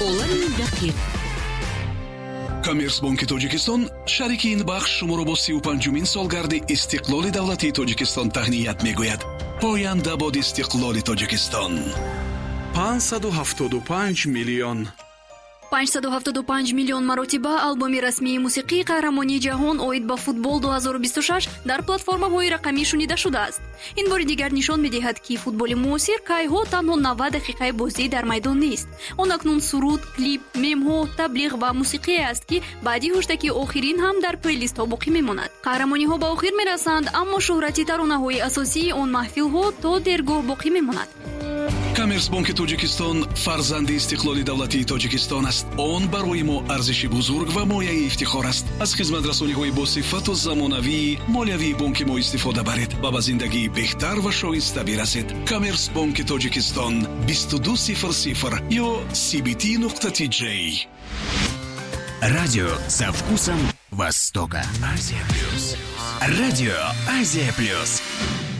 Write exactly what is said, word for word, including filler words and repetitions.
олами дақиқ. Коммерсбанки Тоҷикистон шарики ин бахш шуморо бо си و پنج солгарди истиқлоли давлатии Тоҷикистон таҳният мегӯяд. поянда бод истиқлоли Тоҷикистон. панҷсад و ҳафтод و پنج миллион панҷсад و ҳафтод و پنج миллион маротиба албоми расмии мусиқии қаҳрамонии ҷаҳон оид ба футбол ду ҳазору бисту шаш дар платформаҳои рақамӣ шунида шудааст. Ин бори дигар нишон медиҳад, ки футболи муосир кайҳо танҳо навад дақиқаи бозӣ дар майдон нест. Он акнун суруд, клип, мемҳо, таблиғ ва мусиқие аст, ки баъди ҳуштаки охирин ҳам дар плейлистҳо боқӣ мемонад. қаҳрамониҳо ба охир мерасанд, аммо шӯҳрати таронаҳои асосии он маҳфилҳо то дергоҳ боқӣ мемонад. Коммерсбанки Тоҷикистон фарзанди истиқлоли давлатии Тоҷикистон аст. Он барои мо арзиши бузург ва мояи ифтихор аст. Аз хизматрасониҳои босифату замонавии молиявии бонки мо истифода баред ва ба зиндагии беҳтар ва шоиста бирасед. Коммерсбанки Тоҷикистон бисту ду сифр сифр ё си би ти нуқта ти ҷей. Радио со вкусом Востока. Азия Плюс. Радио Азия Плюс.